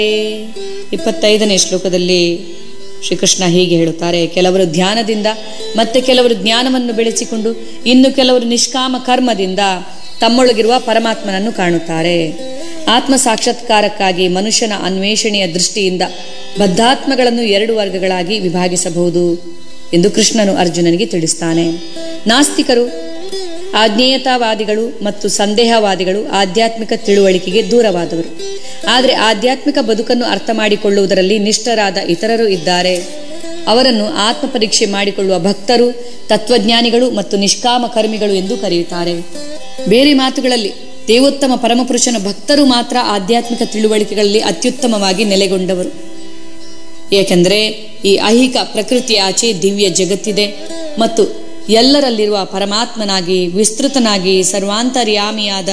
25ನೇ ಶ್ಲೋಕದಲ್ಲಿ ಶ್ರೀಕೃಷ್ಣ ಹೀಗೆ ಹೇಳುತ್ತಾರೆ: ಕೆಲವರು ಧ್ಯಾನದಿಂದ, ಮತ್ತೆ ಕೆಲವರು ಜ್ಞಾನವನ್ನು ಬೆಳೆಸಿಕೊಂಡು, ಇನ್ನು ಕೆಲವರು ನಿಷ್ಕಾಮ ಕರ್ಮದಿಂದ ತಮ್ಮೊಳಗಿರುವ ಪರಮಾತ್ಮನನ್ನು ಕಾಣುತ್ತಾರೆ. ಆತ್ಮ ಸಾಕ್ಷಾತ್ಕಾರಕ್ಕಾಗಿ ಮನುಷ್ಯನ ಅನ್ವೇಷಣೆಯ ದೃಷ್ಟಿಯಿಂದ ಬದ್ಧಾತ್ಮಗಳನ್ನು 2 ವರ್ಗಗಳಾಗಿ ವಿಭಾಗಿಸಬಹುದು ಎಂದು ಕೃಷ್ಣನು ಅರ್ಜುನನಿಗೆ ತಿಳಿಸ್ತಾನೆ. ನಾಸ್ತಿಕರು, ಆಜ್ಞೇಯತಾವಾದಿಗಳು ಮತ್ತು ಸಂದೇಹವಾದಿಗಳು ಆಧ್ಯಾತ್ಮಿಕ ತಿಳುವಳಿಕೆಗೆ ದೂರವಾದವರು. ಆದರೆ ಆಧ್ಯಾತ್ಮಿಕ ಬದುಕನ್ನು ಅರ್ಥ ಮಾಡಿಕೊಳ್ಳುವುದರಲ್ಲಿ ನಿಷ್ಠರಾದ ಇತರರು ಇದ್ದಾರೆ. ಅವರನ್ನು ಆತ್ಮ ಪರೀಕ್ಷೆ ಮಾಡಿಕೊಳ್ಳುವ ಭಕ್ತರು, ತತ್ವಜ್ಞಾನಿಗಳು ಮತ್ತು ನಿಷ್ಕಾಮ ಕರ್ಮಿಗಳು ಎಂದು ಕರೆಯುತ್ತಾರೆ. ಬೇರೆ ಮಾತುಗಳಲ್ಲಿ ದೇವೋತ್ತಮ ಪರಮಪುರುಷನ ಭಕ್ತರು ಮಾತ್ರ ಆಧ್ಯಾತ್ಮಿಕ ತಿಳುವಳಿಕೆಗಳಲ್ಲಿ ಅತ್ಯುತ್ತಮವಾಗಿ ನೆಲೆಗೊಂಡವರು. ಏಕೆಂದರೆ ಈ ಐಹಿಕ ಪ್ರಕೃತಿಯ ಆಚೆ ದಿವ್ಯ ಜಗತ್ತಿದೆ ಮತ್ತು ಎಲ್ಲರಲ್ಲಿರುವ ಪರಮಾತ್ಮನಾಗಿ ವಿಸ್ತೃತನಾಗಿ ಸರ್ವಾಂತರ್ಯಾಮಿಯಾದ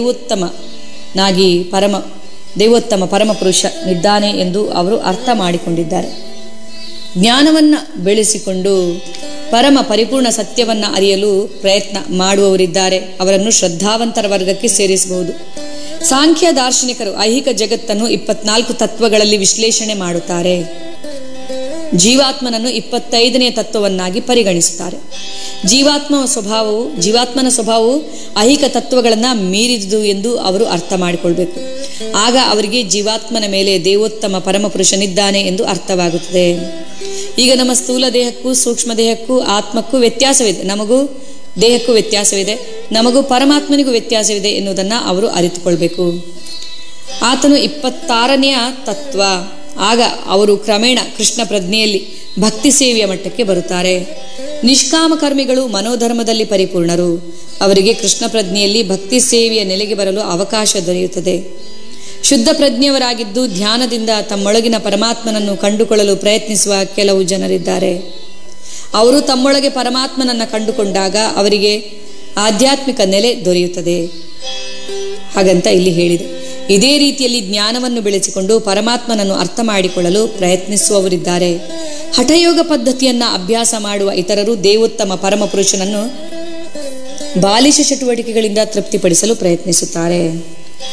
ದೇವೋತ್ತಮ ಪರಮಪುರುಷನಿದ್ದಾನೆ ಎಂದು ಅವರು ಅರ್ಥ ಮಾಡಿಕೊಂಡಿದ್ದಾರೆ. ಜ್ಞಾನವನ್ನು ಬೆಳೆಸಿಕೊಂಡು ಪರಮ ಪರಿಪೂರ್ಣ ಸತ್ಯವನ್ನು ಅರಿಯಲು ಪ್ರಯತ್ನ ಮಾಡುವವರಿದ್ದಾರೆ. ಅವರನ್ನು ಶ್ರದ್ಧಾವಂತರ ವರ್ಗಕ್ಕೆ ಸೇರಿಸಬಹುದು. ಸಾಂಖ್ಯ ದಾರ್ಶನಿಕರು ಐಹಿಕ ಜಗತ್ತನ್ನು 24 ತತ್ವಗಳಲ್ಲಿ ವಿಶ್ಲೇಷಣೆ ಮಾಡುತ್ತಾರೆ. ಜೀವಾತ್ಮನನ್ನು 25ನೇ ತತ್ವವನ್ನಾಗಿ ಪರಿಗಣಿಸುತ್ತಾರೆ. ಜೀವಾತ್ಮನ ಸ್ವಭಾವವು ಐಹಿಕ ತತ್ವಗಳನ್ನು ಮೀರಿದುದು ಎಂದು ಅವರು ಅರ್ಥ ಮಾಡಿಕೊಳ್ಬೇಕು. ಆಗ ಅವರಿಗೆ ಜೀವಾತ್ಮನ ಮೇಲೆ ದೇವೋತ್ತಮ ಪರಮಪುರುಷನಿದ್ದಾನೆ ಎಂದು ಅರ್ಥವಾಗುತ್ತದೆ. ಈಗ ನಮ್ಮ ಸ್ಥೂಲ ದೇಹಕ್ಕೂ ಸೂಕ್ಷ್ಮ ದೇಹಕ್ಕೂ ಆತ್ಮಕ್ಕೂ ವ್ಯತ್ಯಾಸವಿದೆ. ನಮಗೂ ದೇಹಕ್ಕೂ ವ್ಯತ್ಯಾಸವಿದೆ, ನಮಗೂ ಪರಮಾತ್ಮನಿಗೂ ವ್ಯತ್ಯಾಸವಿದೆ ಎನ್ನುವುದನ್ನು ಅವರು ಅರಿತುಕೊಳ್ಬೇಕು. ಆತನು 26ನೆಯ ತತ್ವ. ಆಗ ಅವರು ಕ್ರಮೇಣ ಕೃಷ್ಣ ಪ್ರಜ್ಞೆಯಲ್ಲಿ ಭಕ್ತಿ ಸೇವೆಯ ಮಟ್ಟಕ್ಕೆ ಬರುತ್ತಾರೆ. ನಿಷ್ಕಾಮ ಕರ್ಮಿಗಳು ಮನೋಧರ್ಮದಲ್ಲಿ ಪರಿಪೂರ್ಣರು. ಅವರಿಗೆ ಕೃಷ್ಣ ಪ್ರಜ್ಞೆಯಲ್ಲಿ ಭಕ್ತಿ ಸೇವೆಯ ನೆಲೆಗೆ ಬರಲು ಅವಕಾಶ ದೊರೆಯುತ್ತದೆ. ಶುದ್ಧ ಪ್ರಜ್ಞೆಯವರಾಗಿದ್ದು ಧ್ಯಾನದಿಂದ ತಮ್ಮೊಳಗಿನ ಪರಮಾತ್ಮನನ್ನು ಕಂಡುಕೊಳ್ಳಲು ಪ್ರಯತ್ನಿಸುವ ಕೆಲವು ಜನರಿದ್ದಾರೆ. ಅವರು ತಮ್ಮೊಳಗೆ ಪರಮಾತ್ಮನನ್ನು ಕಂಡುಕೊಂಡಾಗ ಅವರಿಗೆ ಆಧ್ಯಾತ್ಮಿಕ ನೆಲೆ ದೊರೆಯುತ್ತದೆ ಹಾಗಂತ ಇಲ್ಲಿ ಹೇಳಿದೆ. ಇದೇ ರೀತಿಯಲ್ಲಿ ಜ್ಞಾನವನ್ನು ಬೆಳೆಸಿಕೊಂಡು ಪರಮಾತ್ಮನನ್ನು ಅರ್ಥ ಮಾಡಿಕೊಳ್ಳಲು ಪ್ರಯತ್ನಿಸುವವರಿದ್ದಾರೆ. ಹಠಯೋಗ ಪದ್ಧತಿಯನ್ನು ಅಭ್ಯಾಸ ಮಾಡುವ ಇತರರು ದೇವೋತ್ತಮ ಪರಮಪುರುಷನನ್ನು ಬಾಲಿಶ ಚಟುವಟಿಕೆಗಳಿಂದ ತೃಪ್ತಿಪಡಿಸಲು ಪ್ರಯತ್ನಿಸುತ್ತಾರೆ.